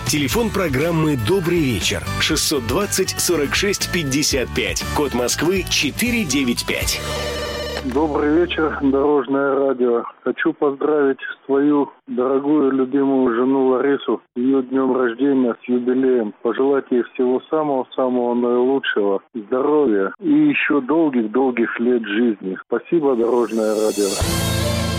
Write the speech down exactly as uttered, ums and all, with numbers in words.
Телефон программы «Добрый вечер» шестьсот двадцать сорок шесть пятьдесят пять. Код Москвы четыре девять пять. Добрый вечер, Дорожное радио. Хочу поздравить свою дорогую, любимую жену Ларису с ее днем рождения, с юбилеем. Пожелать ей всего самого-самого наилучшего, здоровья и еще долгих-долгих лет жизни. Спасибо, Дорожное радио.